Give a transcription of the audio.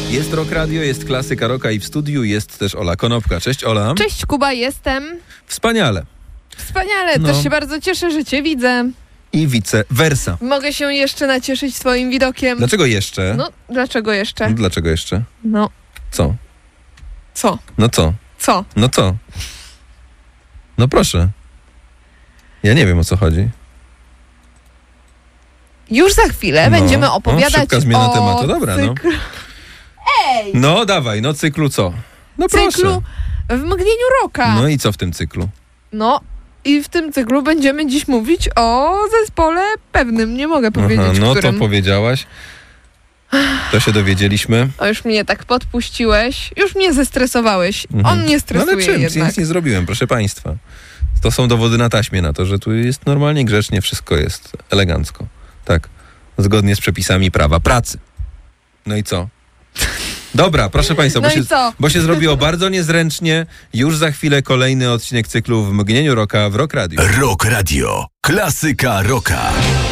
Jest Rock Radio, jest klasyka rocka i w studiu jest też Ola Konopka. Cześć Ola. Cześć Kuba, jestem. Wspaniale. Wspaniale, też się bardzo cieszę, że cię widzę. I vice versa. Mogę się jeszcze nacieszyć twoim widokiem. Dlaczego jeszcze? No, dlaczego jeszcze? No, dlaczego jeszcze? No. Co? Co? No co? Co? No co? No proszę. Ja nie wiem, o co chodzi. Już za chwilę będziemy opowiadać szybka zmiana o tematu, dobra, cyklu... Ej! No dawaj, no cyklu co? No proszę. Cyklu w mgnieniu rocka. No i co w tym cyklu? No i w tym cyklu będziemy dziś mówić o zespole pewnym. Nie mogę powiedzieć, no którym. to powiedziałaś. To się dowiedzieliśmy. O, już mnie tak podpuściłeś. Już mnie zestresowałeś. On mnie stresuje ale czym? jednak. Nic nie zrobiłem, proszę państwa. To są dowody na taśmie na to, że tu jest normalnie, grzecznie, wszystko jest elegancko. Tak. Zgodnie z przepisami prawa pracy. No i co? Dobra, proszę państwa, bo się zrobiło bardzo niezręcznie. Już za chwilę kolejny odcinek cyklu w mgnieniu rocka w Rock Radio. Rock Radio. Klasyka rocka.